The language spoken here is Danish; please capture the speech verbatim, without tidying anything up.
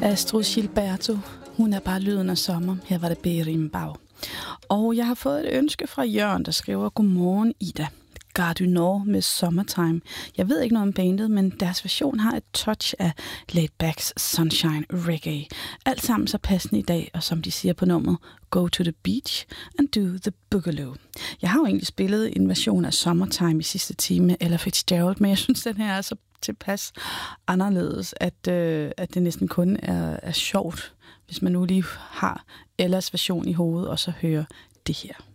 Astrud Gilberto. Hun er bare lyden af sommer. Her var det Berimbau. Og jeg har fået et ønske fra Jørgen, der skriver: Godmorgen, Ida. Gare du Nord med Summertime. Jeg ved ikke noget om bandet, men deres version har et touch af laid backs sunshine reggae. Alt sammen så passende i dag, og som de siger på nummeret, go to the beach and do the boogaloo. Jeg har jo egentlig spillet en version af Summertime i sidste time med Ella Fitzgerald, men jeg synes, den her er så tilpas anderledes, at, øh, at det næsten kun er, er sjovt, hvis man nu lige har Ellas version i hovedet, og så hører det her.